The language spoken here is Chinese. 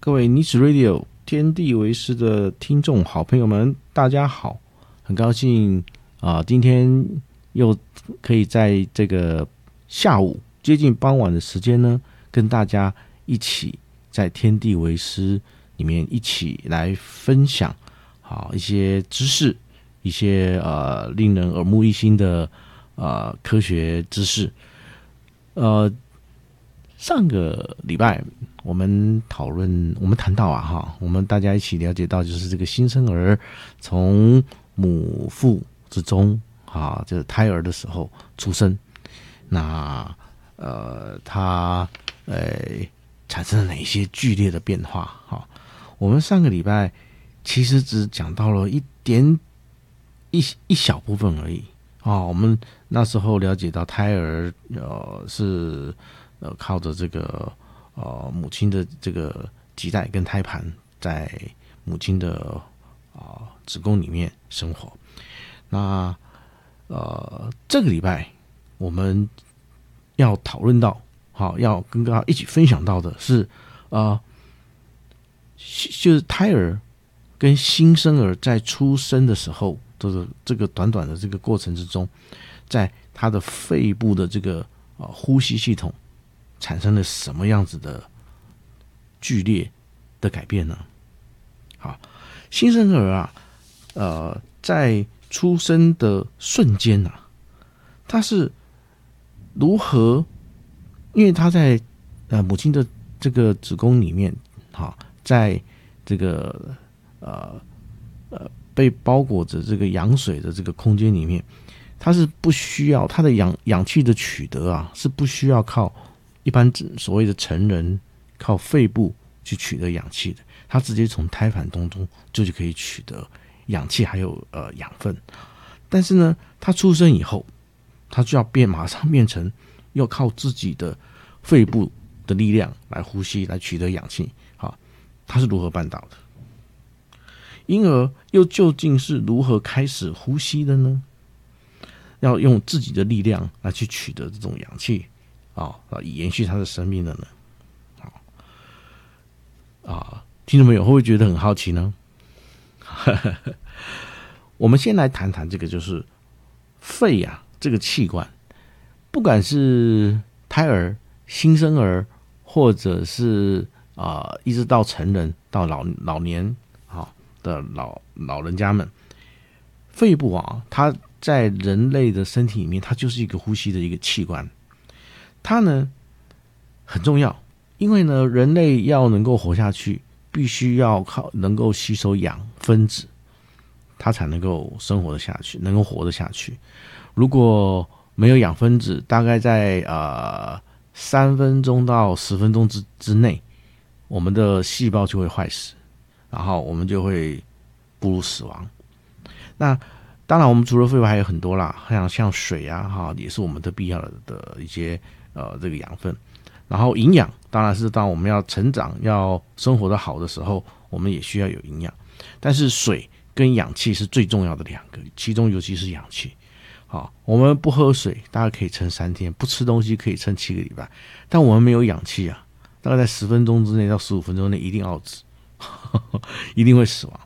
各位尼子 Radio 天地为师的听众好朋友们，大家好，很高兴今天又可以在这个下午接近傍晚的时间呢，跟大家一起在天地为师里面一起来分享一些知识，一些令人耳目一新的科学知识。上个礼拜我们谈到我们大家一起了解到，就是这个新生儿从母腹之中就是胎儿的时候出生，那它产生了哪些剧烈的变化我们上个礼拜其实只讲到了一小部分而已我们那时候了解到胎儿是靠着这个母亲的这个脐带跟胎盘在母亲的子宫里面生活。那这个礼拜我们要讨论到要跟大家一起分享到的是就是胎儿跟新生儿在出生的时候的这个短短的这个过程之中，在他的肺部的这个呼吸系统产生了什么样子的剧烈的改变呢？好，新生儿在出生的瞬间他是如何？因为他在母亲的这个子宫里面在这个被包裹着这个羊水的这个空间里面，它是不需要它的氧气的取得是不需要靠一般所谓的成人靠肺部去取得氧气的，它直接从胎盘当中就可以取得氧气还有养分。但是呢，它出生以后，它就要马上变成要靠自己的肺部的力量来呼吸，来取得氧气。它是如何办到的？婴儿又究竟是如何开始呼吸的呢？要用自己的力量来去取得这种氧气以延续他的生命的呢？听众朋友会不会觉得很好奇呢？我们先来谈谈这个，就是肺这个器官，不管是胎儿、新生儿，或者是一直到成人到老年的老人家们，肺部它在人类的身体里面，它就是一个呼吸的一个器官。它呢很重要，因为呢人类要能够活下去，必须要能够吸收氧分子，它才能够生活得下去，能够活得下去。如果没有氧分子，大概在3分钟到10分钟之内，我们的细胞就会坏死，然后我们就会步入死亡。那当然我们除了肺部还有很多啦，像水也是我们的必要的一些这个养分。然后营养当然是当我们要成长要生活的好的时候，我们也需要有营养。但是水跟氧气是最重要的2个，其中尤其是氧气。我们不喝水大概可以撑3天，不吃东西可以撑7个礼拜，但我们没有氧气大概在10分钟之内到15分钟内一定要死一定会死亡。